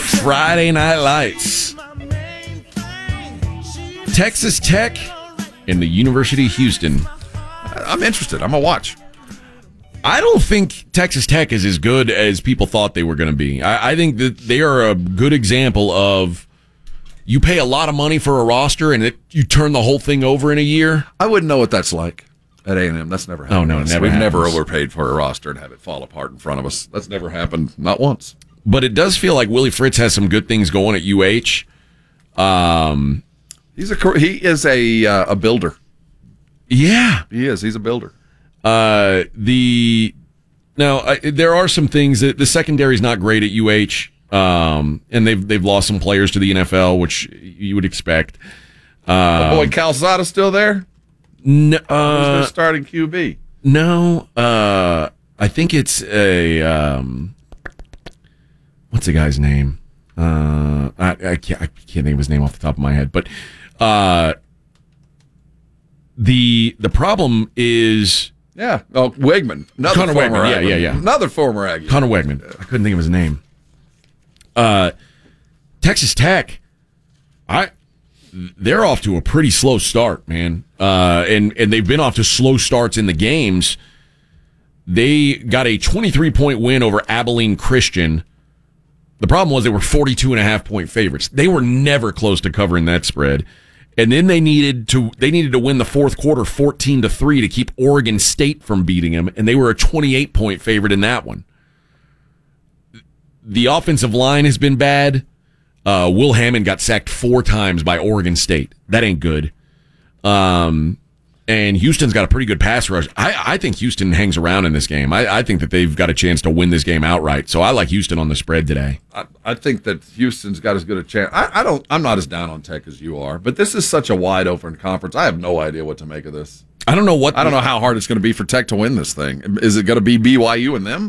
Friday Night Lights. Texas Tech and the University of Houston. I'm interested. I'm going to watch. I don't think Texas Tech is as good as people thought they were going to be. I think that they are a good example of you pay a lot of money for a roster and you turn the whole thing over in a year. I wouldn't know what that's like at A&M. That's never happened. Oh, no, it never We've happens. never overpaid for a roster and have it fall apart in front of us. That's never happened. Not once. But it does feel like Willie Fritz has some good things going at UH. He is a builder. Yeah. He is. He's a builder. There are some things that the secondary is not great at UH, and they've lost some players to the NFL, which you would expect. Boy, Calzada's still there? No, Who's their starting QB? No, I think it's a what's the guy's name? I can't think of his name off the top of my head, but the problem is. Yeah. Oh, Wegman. Connor Wegman. Yeah. Another former Aggie. Connor Wegman. I couldn't think of his name. Texas Tech, they're off to a pretty slow start, man. And they've been off to slow starts in the games. They got a 23-point win over Abilene Christian. The problem was they were 42.5-point favorites. They were never close to covering that spread. And then they needed to win the fourth quarter 14-3 to keep Oregon State from beating them, and they were a 28-point favorite in that one. The offensive line has been bad. Will Hammond got sacked 4 times by Oregon State. That ain't good. And Houston's got a pretty good pass rush. I think Houston hangs around in this game. I think that they've got a chance to win this game outright. So I like Houston on the spread today. I think that Houston's got as good a chance. I'm not as down on Tech as you are, but this is such a wide open conference. I have no idea what to make of this. I don't know how hard it's going to be for Tech to win this thing. Is it going to be BYU and them?